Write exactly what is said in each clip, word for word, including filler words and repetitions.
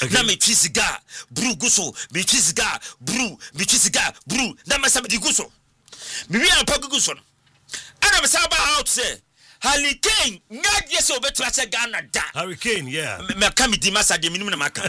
na me twi cigar brew guso me twi cigar brew me twi cigar brew na me sabe di guso me wi ampa guso no ana me saba out say Hurricane ngad yeso betra che Ghana da Hurricane yeah me ka me di masa de minimum na maka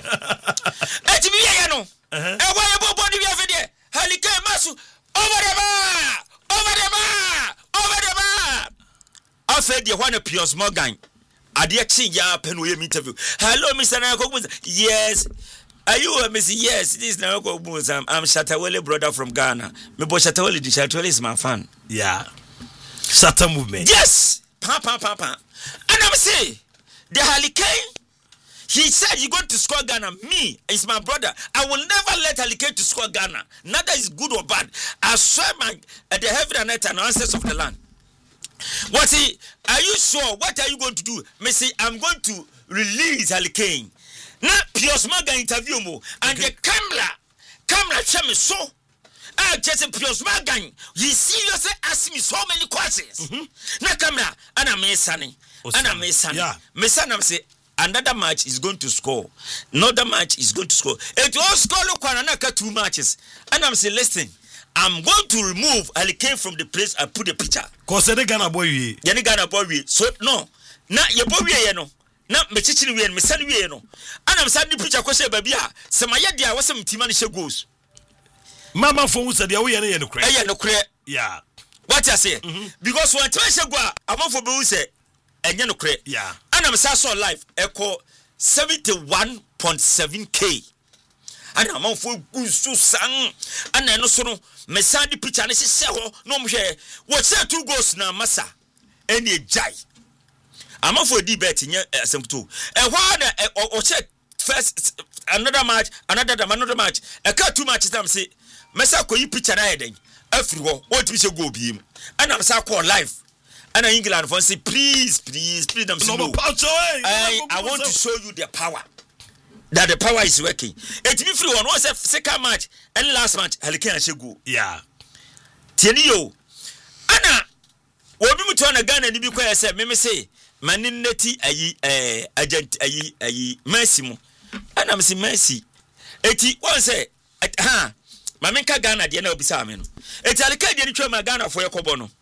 eti bi ye no e wa ye bobo ni bi afede Hurricane masu over the bar over the bar over the bar afede ye wana Piers Morgan ade chi ya penu ye interview hello Mister Nanko yes are you Mister yes this is Nanko I'm, I'm Shatawale brother from Ghana me bo Shatawale di Shatawale is my fan yeah Shatta movement yes pa pa pa pa and I'm say the Hurricane he said you're going to score Ghana me is my brother I will never let Hurricane to score Ghana neither is good or bad I swear my uh, the heaven and earth and ancestors of the land. What he, are you sure? What are you going to do? Me say I'm going to release Hurricane. Now Piers Morgan interview mo and okay. The camera, camera check me so. I just Piers Morgan. He seriously asked me so many questions. Mm-hmm. Now camera, and I'm Mesani, and I'm Mesani. Yeah, Mesani say another match is going to score. Another match is going to score. It will score look one another two matches. And I'm saying, listen. I'm going to remove Hurricane from the place I put the picture. Cause the Ghana boy we. The Ghana boy we. So no. Na your boy we no. Na me chichini we and me send we no. And I'm sending picture question baby ah. Semaya dia was some timani she goes. Mama for who said the way no cre. Eh no cre. Yeah. What you say? Mm-hmm. Because when time she go am for be who say enye no cre. Yeah. And I'm say so live echo seventy-one point seven K. And I'm for gusto sang and no so no me send the picture na se ho no mo hwe what say two goals na masa any jai I'm for the bet in asem two e ho na o check first another match another another match e ka two matches am say mesa ko yi picture na heden afri ho what be say go bi mu and am say call live and England for say please please please them say no I, I want to show you the power that the power is working. It me free one was second match and last match Hurricane Shegu. Yeah. Tieni yo. Ana obi mutu na Ghana ni bi kwa say me me say manineti ayi eh agent ayi ayi Messi mu. Ana me say Messi. Eti one say ha ma me ka Ghana de na obisa me no. Eti Hurricane de ni twa ma Ghana for yakobo no.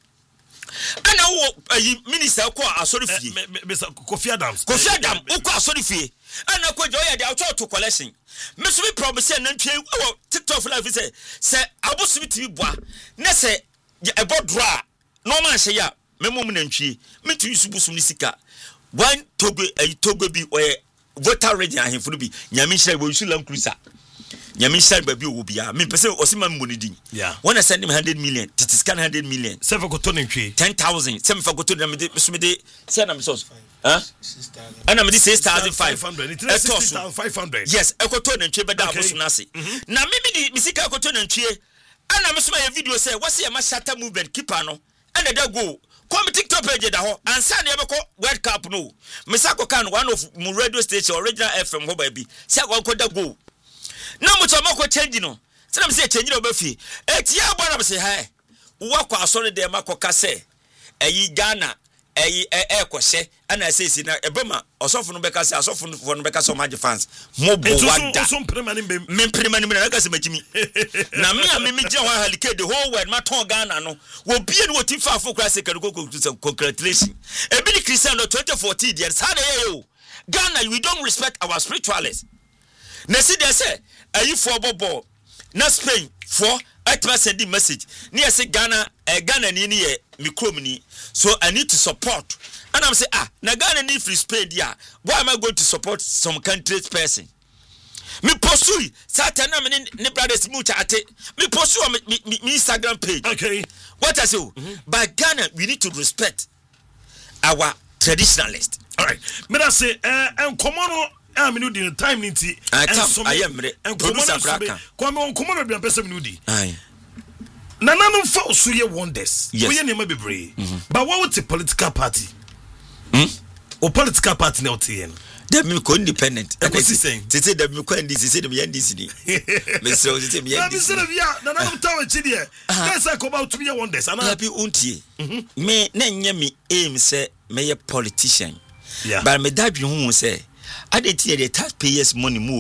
Ana wo ayi minister ko asori fie. Mister Kofi Adams. Kofi Adams ko asori fie. And I could joy the auto to collection. Miss we promise and oh TikTok life is say say I was to be bois. Ne say a board draw. No man say ya memo nantwie. Me to use busum nisika. One togo a togo bi or voter ready and him for be. Nyami shall we use lam cruiser. Nyami shall be obia. Me person osima money. Yeah. When I send him hundred million, it is can hundred million. Seven for turning tree. Ten thousand. Seven for go to them. Send them source. Huh? And I'm this six thousand five hundred. Five hundred. Yes, I got to and tree, but that was nasi. Now, maybe the Missika got to and tree. And I'm my video say, what's the Mashata movement? Keep on, and they go. Come TikTok page that and San Yabako World Cup no. Misako can one of my radio station original F M, baby. Sako could go. No much of Mako changing. So I'm saying, changing over fee. It's ya, but I'm say, hey, walk our solid de Mako Kase, a ye Ghana. Eh eh kwose ana say si na ebema osofo no beka say asofo no beka so magi fans mo bo wada so mprema ni me mprema ni na ka se magimi na me a me me je ho Hurricane the whole world ma ton Ghana no wo bie no ti fa afo kra se ka go congratulations e bi ni Christian no twenty fourteen years how dey yo Ghana we don't respect our spiritualists na see dey say ayi for bobo na Spain for atma send message ni say Ghana eh Ghana ni ni me chrome ni so I need to support and I'm say ah na Ghana ni free Spain dia why am I going to support some country's person me pursue satan na me ne brothers mu chate me pursue me, me, me Instagram page okay what I say mm-hmm. But Ghana we need to respect our traditionalists all right me that say eh enkomo I mean, the time ninety. I come. I am ready. And producer Braka. Come on, come on, be a person minudi. Aye. Na na no fa osuye wonders. We ye name bebre. But what would the political party? Hmm. O political party na otiye no. Dem me ko independent. I was saying. Tete dem me ko ndi sisi dem ye ndi sini. Me so tete me ye. Na me se dem ya na na mtawe chidi e. Guys I come out to me wonders. Ana happy untie. Me na nye me aim say me ye politician. Yeah. But me dadwe hu say I didn't hear the taxpayers' money move.